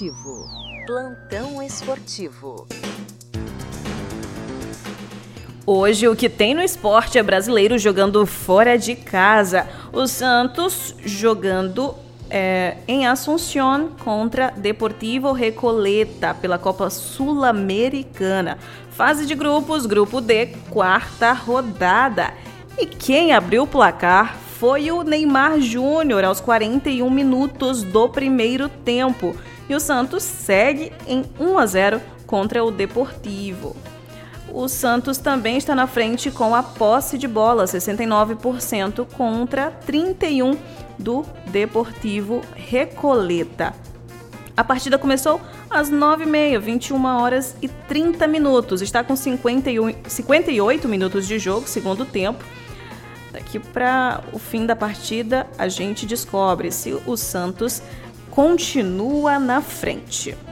Plantão esportivo. Hoje o que tem no esporte é brasileiro jogando fora de casa. O Santos jogando em Asunción contra Deportivo Recoleta pela Copa Sul-Americana. Fase de grupos, grupo D, quarta rodada. E quem abriu o placar foi o Neymar Júnior aos 41 minutos do primeiro tempo. E o Santos segue em 1-0 contra o Deportivo. O Santos também está na frente com a posse de bola, 69% contra 31% do Deportivo Recoleta. A partida começou às 9h30, 21h30. Está com 58 minutos de jogo, segundo tempo. Daqui para o fim da partida, a gente descobre se o Santos continua na frente.